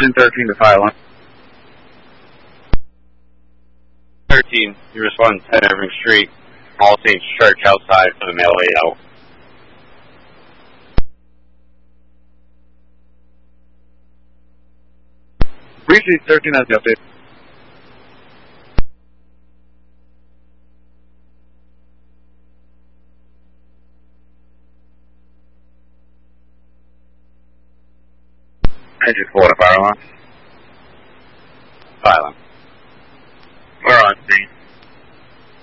engine 13 to fire alarm. 13, you respond to 10 Irving Street, All Saints Church outside for the male 8-0. Briefly, 13 has the update. Engine 4 to fire alarm. Fire alarm.